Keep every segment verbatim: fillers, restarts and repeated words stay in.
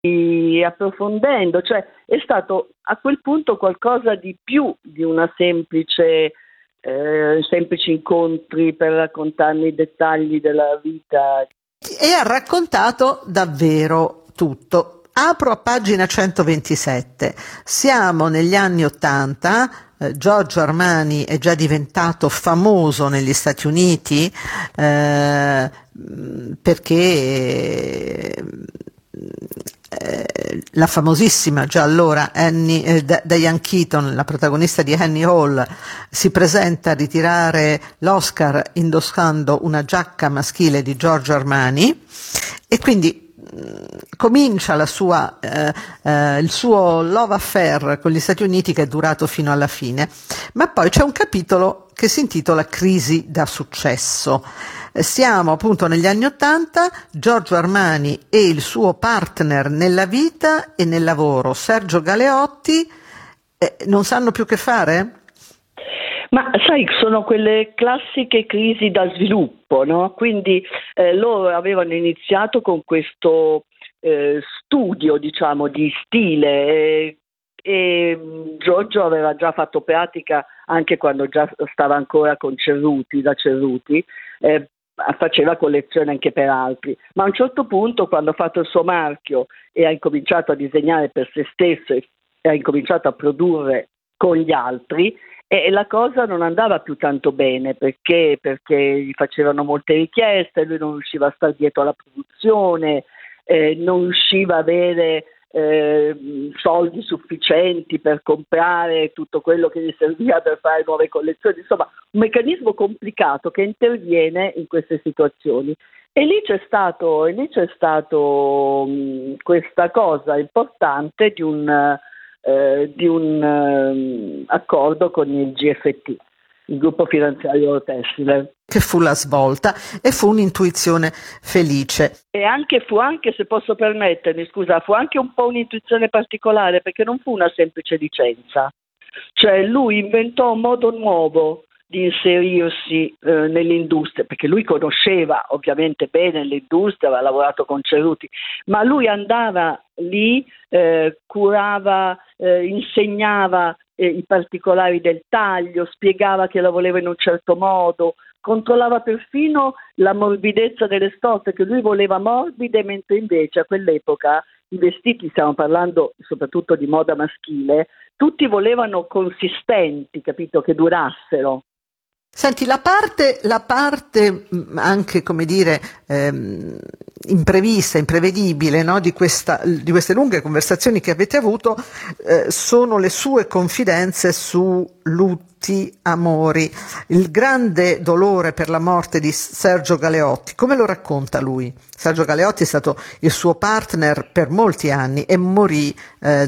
approfondendo, cioè è stato a quel punto qualcosa di più di una semplice eh, semplici incontri per raccontarmi i dettagli della vita. E ha raccontato davvero tutto. Apro a pagina centoventisette. Siamo negli anni Ottanta. Eh, Giorgio Armani è già diventato famoso negli Stati Uniti eh, perché eh, la famosissima già allora Annie, eh, Diane Keaton, la protagonista di Annie Hall, si presenta a ritirare l'Oscar indossando una giacca maschile di Giorgio Armani e quindi comincia la sua, eh, eh, il suo love affair con gli Stati Uniti che è durato fino alla fine, ma poi c'è un capitolo che si intitola Crisi da successo. Siamo appunto negli anni Ottanta, Giorgio Armani e il suo partner nella vita e nel lavoro, Sergio Galeotti, eh, non sanno più che fare? Ma sai, sono quelle classiche crisi da sviluppo, no? Quindi eh, loro avevano iniziato con questo eh, studio, diciamo, di stile e, e Giorgio aveva già fatto pratica anche quando già stava ancora con Cerruti, da Cerruti, eh, faceva collezione anche per altri, ma a un certo punto, quando ha fatto il suo marchio e ha incominciato a disegnare per se stesso e ha incominciato a produrre con gli altri, e la cosa non andava più tanto bene perché, perché gli facevano molte richieste, lui non riusciva a stare dietro alla produzione, eh, non riusciva a avere eh, soldi sufficienti per comprare tutto quello che gli serviva per fare nuove collezioni, insomma un meccanismo complicato che interviene in queste situazioni. E lì c'è stato, e lì c'è stato mh, questa cosa importante di un Eh, di un eh, accordo con il G F T, il gruppo finanziario tessile. Che fu la svolta e fu un'intuizione felice. E anche fu anche, se posso permettermi, scusa, fu anche un po' un'intuizione particolare perché non fu una semplice licenza. Cioè lui inventò un modo nuovo di inserirsi eh, nell'industria, perché lui conosceva ovviamente bene l'industria, aveva lavorato con Cerruti, ma lui andava lì, eh, curava, eh, insegnava eh, i particolari del taglio, spiegava che la voleva in un certo modo, controllava perfino la morbidezza delle stoffe, che lui voleva morbide, mentre invece a quell'epoca i vestiti, stiamo parlando soprattutto di moda maschile, tutti volevano consistenti, capito, che durassero. Senti, la parte, la parte anche, come dire, ehm, imprevista, imprevedibile, no, di, questa, di queste lunghe conversazioni che avete avuto eh, sono le sue confidenze su lutti, amori, il grande dolore per la morte di Sergio Galeotti. Come lo racconta lui? Sergio Galeotti è stato il suo partner per molti anni e morì eh,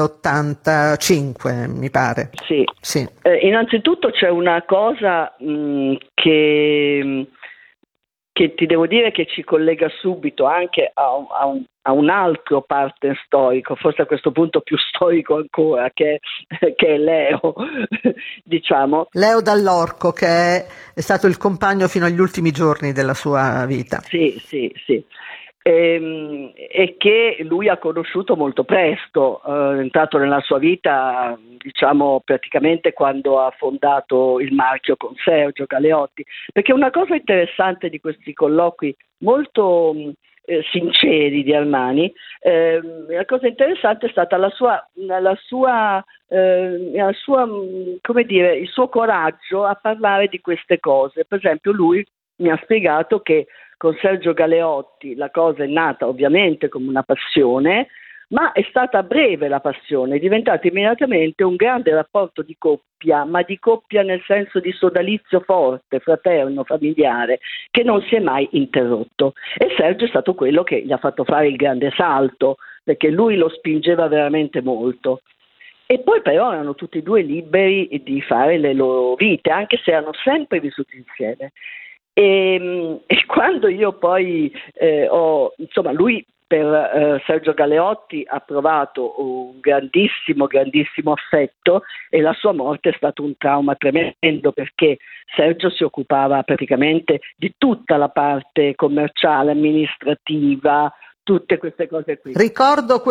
nell'ottantacinque, mi pare. Sì. Sì. Eh, innanzitutto c'è una cosa mh, che, che ti devo dire che ci collega subito anche a, a, un, a un altro partner storico, forse a questo punto più storico ancora, che, che è Leo, diciamo. Leo Dall'Orco, che è, è stato il compagno fino agli ultimi giorni della sua vita. Sì, sì, sì. E, e che lui ha conosciuto molto presto, eh, è entrato nella sua vita diciamo praticamente quando ha fondato il marchio con Sergio Galeotti, perché una cosa interessante di questi colloqui molto eh, sinceri di Armani, eh, la cosa interessante è stata la sua, la sua, eh, la sua come dire, il suo coraggio a parlare di queste cose. Per esempio lui mi ha spiegato che con Sergio Galeotti la cosa è nata ovviamente come una passione, ma è stata breve la passione, è diventato immediatamente un grande rapporto di coppia, ma di coppia nel senso di sodalizio forte, fraterno, familiare, che non si è mai interrotto. E Sergio è stato quello che gli ha fatto fare il grande salto, perché lui lo spingeva veramente molto. E poi però erano tutti e due liberi di fare le loro vite, anche se erano sempre vissuti insieme. E, e quando io poi eh, ho, insomma, lui per eh, Sergio Galeotti ha provato un grandissimo, grandissimo affetto e la sua morte è stato un trauma tremendo perché Sergio si occupava praticamente di tutta la parte commerciale, amministrativa, tutte queste cose qui. Ricordo